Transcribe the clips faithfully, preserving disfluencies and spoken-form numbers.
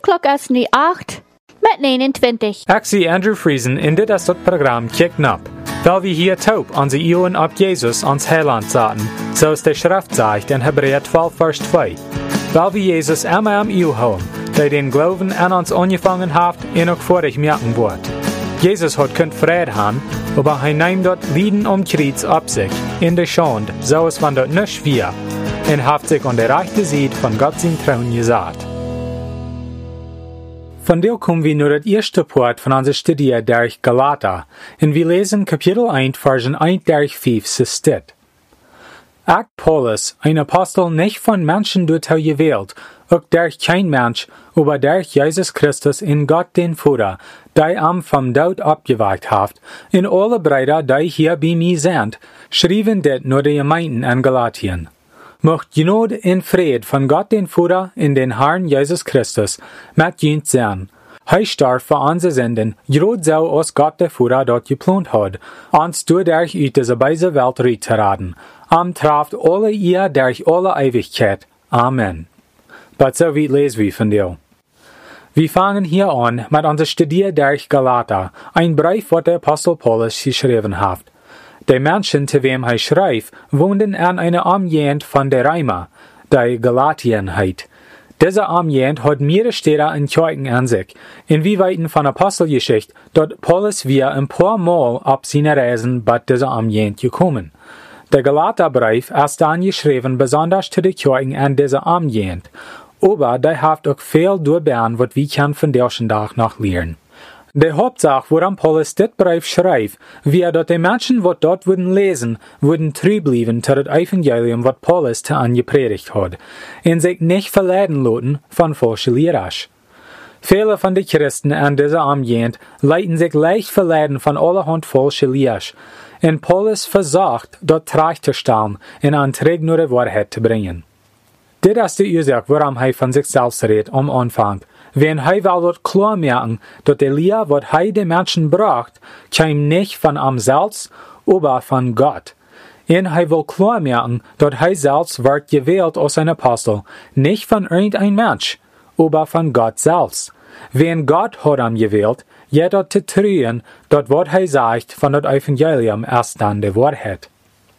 klok is nu acht met negenentwintig. Ik zie Andrew Friesen in dit is het programma Kijk Nap, weil wir hier taub onze Ohren op Jesus ons Heiland zaten, zoals de Schrift zegt in Hebräer twaalf vers twee. Weil wir Jesus immer am Eeuw houden, der den Glauben an uns angefangen hat en ook vorig merken wird. Jesus hat kunt Frieden haben, aber hij nimmt dort Lieden um Kreuz ab sich, in der Schande, so es van dort nicht wir, en hat sich an der rechten Seite von Gott sein Thron gesagt. Von der kommen wir nur das erste Part von unserer Studie durch Galater, und wir lesen Kapitel eins, Versen eins durch fünf, so steht. Ich, Paulus, ein Apostel nicht von Menschen gewählt, auch durch kein Mensch, aber durch Jesus Christus in Gott den Vater, der am vom Tod abgeweicht hat, in alle Brüder, die hier bei mir sind, schrieben det nur die Gemeinden an Galatien. Mocht Genod in Fried von Gott den Vater in den Herrn Jesus Christus mit jünt sein. Hij starb für unsere Sünden, gerade so als Gott der Vater dort geplant hat, uns durch aus dieser bösen Welt rauszuraten. Am trafft alle ihr durch alle Ewigkeit. Amen. But so weit lesen wir von dir. Wir fangen hier an mit unserer Studie durch Galater, ein Brief, was der Apostel Paulus geschrieben hat. Die Menschen, zu wem er schreibt, wohnten an einer Armgegend von der Römer, die Galatien heißt. Diese Armgegend hat mehrere Städte und Kirchen an sich, inwieweit von Apostelgeschichte, dort Paulus wir ein paar Mal auf seine Reisen bei dieser Armgegend gekommen. Der Galaterbrief ist dann geschrieben, besonders zu den Kirchen an dieser Armgegend, aber der hat auch viel durchbean, was wir können von der Tag noch lernen. Die Hauptsache, woran Paulus dit Brief schreibt, wie dass die Menschen, die dort würden lesen, würden treu bleiben zu das Evangelium, was Paulus zu ihnen gepredigt hat, und sich nicht verleiten lassen von falschen Lehrern. Viele von den Christen an dieser Armgegend leiten sich leicht verleiten von allerhand falschen Lehrern, und Paulus versucht, dort recht zu stellen und an Träg nur die Wahrheit zu bringen. Dit ist die Ursache, warum er von sich selbst redet am Anfang. Wenn er will dort klar merken, dass die Lehre, was er den Menschen braucht, kam nicht von ihm selbst, aber von Gott. Und er will klar merken, dass er selbst wird gewählt als ein Apostel, nicht von irgendein Mensch, aber von Gott selbst. Wenn Gott hat ihn gewählt, jeder zu tun, dass was er sagt von dem Evangelium ist dann die Wahrheit.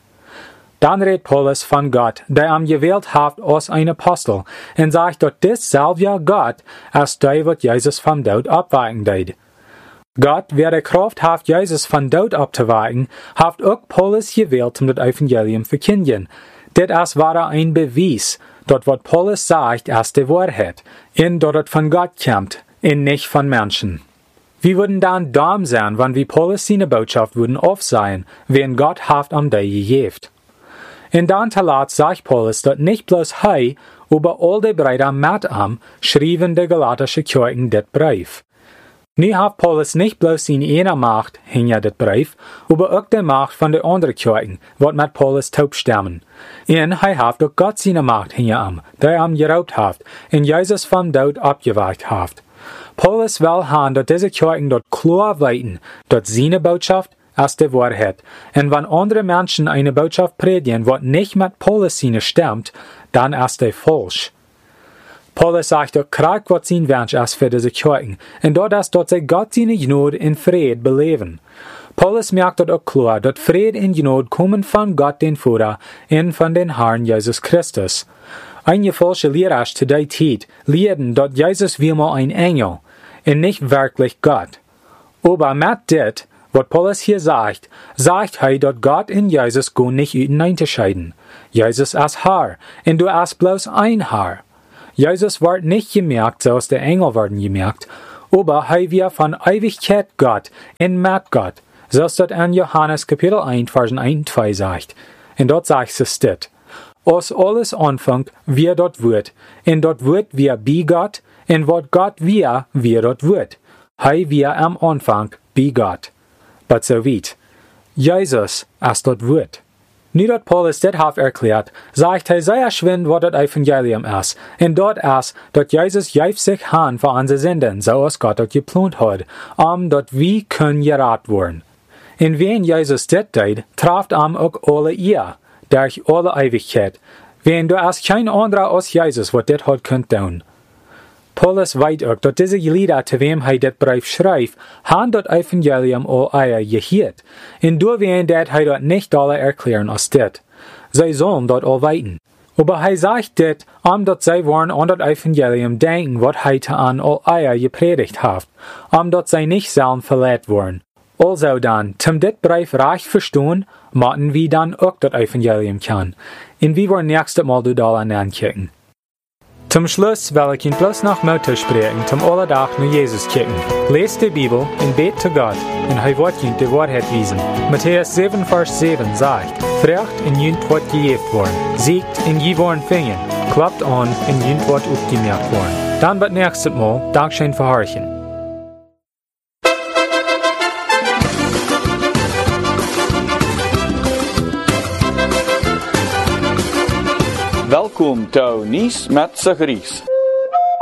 Dann redet Paulus von Gott, der ihn gewählt hat als ein Apostel, und sagt, dass dasselbe Gott ist der, was Jesus vom Tod abweichen deit. Gott, wer die Kraft hat, Jesus vom Tod abzuweichen, hat auch Paulus gewählt, um das Evangelium zu verkündigen. Das war ein Beweis, dass was Paulus sagt, ist die Wahrheit, und dass es von Gott kommt, und nicht von Menschen. Wir würden dann dumm sein, wenn wir Paulus seine Botschaft würden aufsehen, wenn Gott hat am die gegeben. In dann talat sagt Paulus, dass nicht bloß er, aber all die Brüder mit ihm schrieben die galatische Kirchen das Brief. Nu hat Paulus nicht bloß seine eine Macht hinter das Brief, aber auch die Macht von den anderen Kirchen, was mit Paulus taub stammen. Und er hat auch Gott seine Macht hinter ihm, der ihm geraubt hat, und Jesus vom Tod abgeweicht hat. Paulus will haben, dass diese Kirchen dort klar weiten, dass seine Botschaft ist die Wahrheit. Und wenn andere Menschen eine Botschaft predigen, was nicht mit Paulus seine stimmt, dann ist die falsch. Paulus sagt auch, krieg was sein Wunsch ist für diese Kirchen, und dort ist, dass sie Gott seine Gnade in Fried beleben. Paulus merkt dort auch klar, dass Fried und Gnade kommen von Gott den Vater und von den Herrn Jesus Christus. Einige falsche Lehrer zu der Zeit lehrten, dass Jesus wie mal ein Engel und nicht wirklich Gott. Aber mit dit, was Paulus hier sagt, sagt er, dass Gott und Jesus gar nicht unterscheiden. Jesus ist Herr, und du hast bloß ein Herr. Jesus wird nicht gemerkt, so als die Engel werden gemerkt, aber er wird von Ewigkeit Gott und mit Gott, so ist das in Johannes Kapitel eins, Versen eins und zwei sagt. Und dort sagt es dit. Aus alles anfängt, wie dort wird, und dort wird wir bei Gott, und wat Gott wir, wie dort wird. Er wir am Anfang bei Gott. But so weit. Jesus ist dort wird. Nu dat Paulus dit hat erklärt, sagt er sehr schwind, was das Evangelium ist. Und dort ist, dass Jesus jäft sich han für unsere Sünden, so als Gott das geplant hat, um dass wir können gerat werden. Und wenn Jesus dit tut, trifft am auch alle ihr, durch alle Ewigkeit. Wenn du als kein anderer als Jesus, was dit hat könnt tun. Paulus weet ook dat deze lieden te wem hij dit brief schrijft, han dat evangelium al eier geheerd, en door wien dat hij dat niet alle erklären als dit. Zij zullen dat al weten. Aber hij zegt dit, omdat zij worden aan dat evangelium denken, wat hij te aan al eier gepredigt heeft, omdat zij niet zullen verleid worden. Also dan, zum dit brief recht verstaan, moeten we dan ook dat evangelium kennen. En we worden nächstes Mal du da aankijken. Zum Schluss will ich Ihnen bloß noch Mut sprechen, zum Alledach nach Jesus kicken. Lest die Bibel und bet zu Gott, und er wird Ihnen die Wahrheit wiesen. Matthäus sieben, Vers sieben sagt, Frecht und Jünt wird gejeft worden, siegt und je worden fingen, klappt an und Jünt wird aufgemerkt worden. Dann wird nächstes Mal, Dankeschön für Horchen. Welkom, Touw Nies met Sigries.